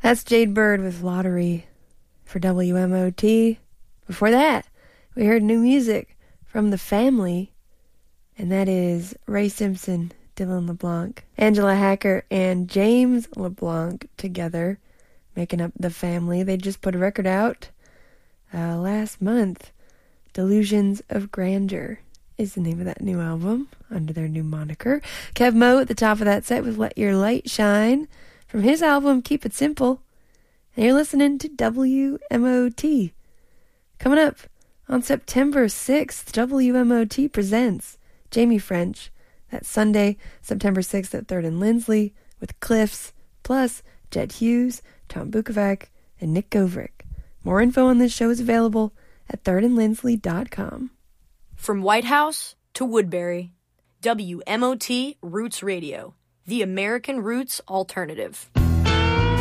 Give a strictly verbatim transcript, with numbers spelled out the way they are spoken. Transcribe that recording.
That's Jade Bird with Lottery for W M O T. Before that, we heard new music from The Family, and that is Ray Simpson, Dylan LeBlanc, Angela Hacker, and James LeBlanc together, making up The Family. They just put a record out uh, last month. Delusions of Grandeur is the name of that new album under their new moniker. Kev Mo at the top of that set with Let Your Light Shine from his album Keep It Simple. And you're listening to W M O T. Coming up on September sixth, W M O T presents Jamie French. That's Sunday, September sixth at third and Lindsley with Cliffs, plus Jed Hughes, Tom Bukovac, and Nick Goverick. More info on this show is available at third and lindsley dot com. From White House to Woodbury, W M O T Roots Radio, the American Roots Alternative.